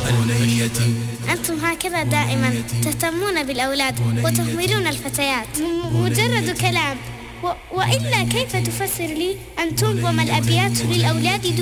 أنتم هكذا دائما تهتمون بالأولاد وتهملون الفتيات. مجرد كلام. وإلا كيف تفسر لي أن تنظم الأبيات للأولاد